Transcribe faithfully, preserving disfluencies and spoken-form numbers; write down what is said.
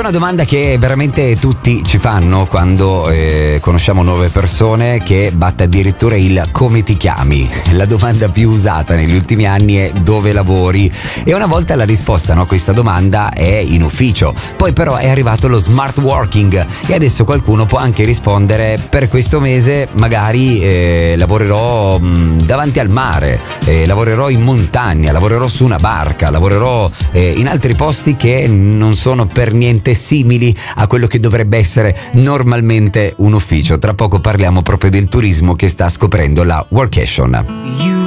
una domanda che veramente tutti ci fanno quando eh, conosciamo nuove persone, che batte addirittura il come ti chiami. La domanda più usata negli ultimi anni è dove lavori, e una volta la risposta, no, a questa domanda è in ufficio. Poi però è arrivato lo smart working e adesso qualcuno può anche rispondere: per questo mese magari eh, lavorerò mh, davanti al mare, eh, lavorerò in montagna, lavorerò su una barca, lavorerò eh, in altri posti che non sono per niente simili a quello che dovrebbe essere normalmente un ufficio. Tra poco parliamo proprio del turismo che sta scoprendo la workation. You